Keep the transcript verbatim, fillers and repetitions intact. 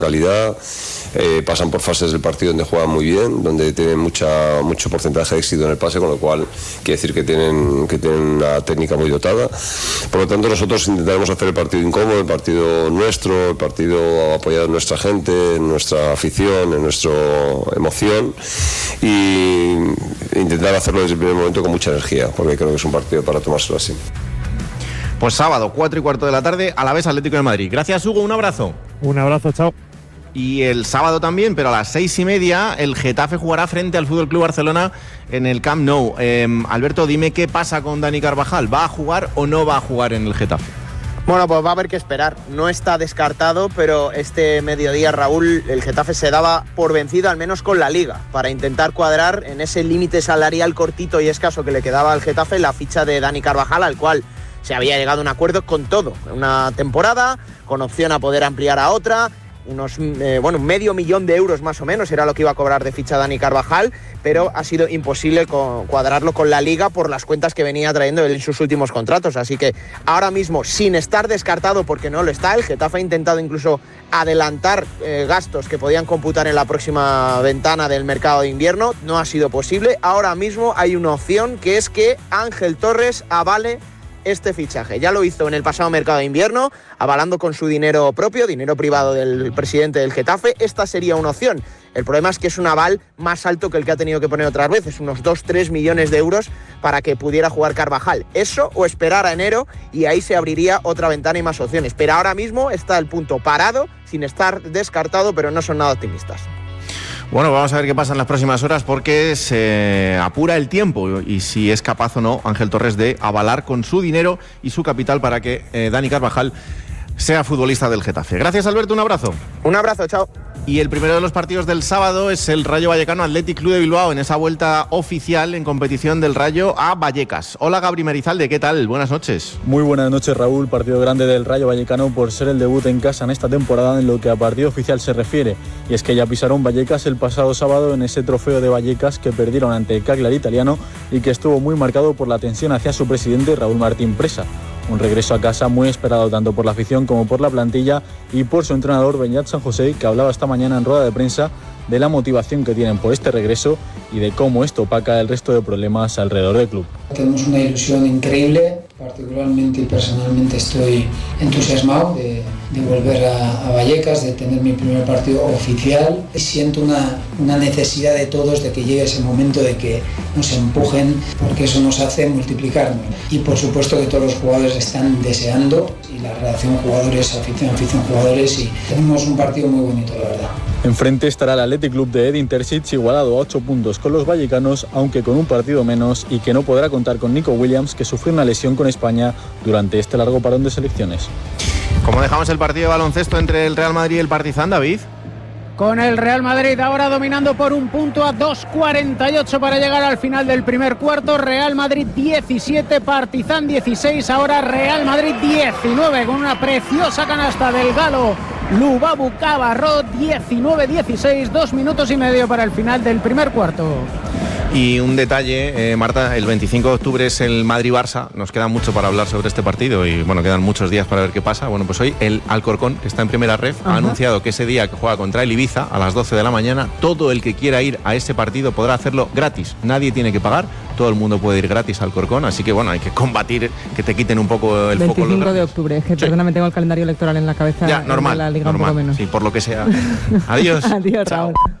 calidad, eh, pasan por fases del partido donde juegan muy bien, donde tienen mucha, mucho porcentaje de éxito en el pase, con lo cual quiere decir que tienen, que tienen una técnica muy dotada. Por lo tanto, nosotros intentaremos hacer el partido incómodo, el partido nuestro, el partido apoyado en nuestra gente, en nuestra afición, en nuestra emoción, y intentar hacerlo desde el primer momento con mucha energía, porque creo que es un partido para tomárselo así. Pues sábado, cuatro y cuarto de la tarde, Alavés Atlético de Madrid. Gracias, Hugo, un abrazo. Un abrazo, chao. Y el sábado también, pero a las seis y media, el Getafe jugará frente al F C Barcelona en el Camp Nou. Eh, Alberto, dime qué pasa con Dani Carvajal. ¿Va a jugar o no va a jugar en el Getafe? Bueno, pues va a haber que esperar. No está descartado, pero este mediodía, Raúl, el Getafe se daba por vencido, al menos con la Liga, para intentar cuadrar en ese límite salarial cortito y escaso que le quedaba al Getafe la ficha de Dani Carvajal, al cual se había llegado a un acuerdo con todo. Una temporada, con opción a poder ampliar a otra, unos eh, bueno, medio millón de euros más o menos era lo que iba a cobrar de ficha Dani Carvajal, pero ha sido imposible co- cuadrarlo con la Liga por las cuentas que venía trayendo él en sus últimos contratos. Así que ahora mismo, sin estar descartado, porque no lo está, el Getafe ha intentado incluso adelantar eh, gastos que podían computar en la próxima ventana del mercado de invierno. No ha sido posible. Ahora mismo hay una opción, que es que Ángel Torres avale este fichaje. Ya lo hizo en el pasado mercado de invierno, avalando con su dinero propio, dinero privado del presidente del Getafe. Esta sería una opción. El problema es que es un aval más alto que el que ha tenido que poner otras veces, unos dos a tres millones de euros para que pudiera jugar Carvajal. Eso, o esperar a enero, y ahí se abriría otra ventana y más opciones. Pero ahora mismo está el punto parado, sin estar descartado, pero no son nada optimistas. Bueno, vamos a ver qué pasa en las próximas horas, porque se apura el tiempo y si es capaz o no Ángel Torres de avalar con su dinero y su capital para que eh, Dani Carvajal sea futbolista del Getafe. Gracias, Alberto, un abrazo. Un abrazo, chao. Y el primero de los partidos del sábado es el Rayo Vallecano Athletic Club de Bilbao, en esa vuelta oficial en competición del Rayo a Vallecas. Hola, Gabri Merizalde, ¿qué tal? Buenas noches. Muy buenas noches, Raúl. Partido grande del Rayo Vallecano por ser el debut en casa en esta temporada en lo que a partido oficial se refiere. Y es que ya pisaron Vallecas el pasado sábado en ese trofeo de Vallecas que perdieron ante el Cagliari italiano y que estuvo muy marcado por la tensión hacia su presidente Raúl Martín Presa. Un regreso a casa muy esperado tanto por la afición como por la plantilla y por su entrenador Beñat San José, que hablaba esta mañana en rueda de prensa de la motivación que tienen por este regreso y de cómo esto opaca el resto de problemas alrededor del club. Tenemos una ilusión increíble, particularmente y personalmente estoy entusiasmado de, de volver a, a Vallecas, de tener mi primer partido oficial. Siento una, una necesidad de todos de que llegue ese momento de que nos empujen, porque eso nos hace multiplicarnos. Y por supuesto que todos los jugadores están deseando, y la relación jugadores-afición, afición-jugadores, y tenemos un partido muy bonito, la verdad. Enfrente estará el Athletic Club de Edin Terzic, igualado a ocho puntos con los vallecanos, aunque con un partido menos, y que no podrá contar con Nico Williams, que sufrió una lesión con España durante este largo parón de selecciones. ¿Cómo dejamos el partido de baloncesto entre el Real Madrid y el Partizan, David? Con el Real Madrid ahora dominando por un punto a dos cuarenta y ocho para llegar al final del primer cuarto. Real Madrid diecisiete, Partizan dieciséis, ahora Real Madrid diecinueve, con una preciosa canasta del galo Lubabu Cabarrot. Diecinueve dieciséis, dos minutos y medio para el final del primer cuarto. Y un detalle, eh, Marta, el veinticinco de octubre es el Madrid-Barça. Nos queda mucho para hablar sobre este partido y bueno, quedan muchos días para ver qué pasa. Bueno, pues hoy el Alcorcón, que está en primera ref, Ajá. ha anunciado que ese día que juega contra el Ibiza a las doce de la mañana, todo el que quiera ir a ese partido podrá hacerlo gratis. Nadie tiene que pagar, todo el mundo puede ir gratis al Alcorcón, así que bueno, hay que combatir que te quiten un poco el foco. veinticinco de octubre, es que sí. Perdóname, tengo el calendario electoral en la cabeza. Ya, normal, de la Liga, normal, un poco menos. Sí, por lo que sea. Adiós. Adiós, Chao. Raúl.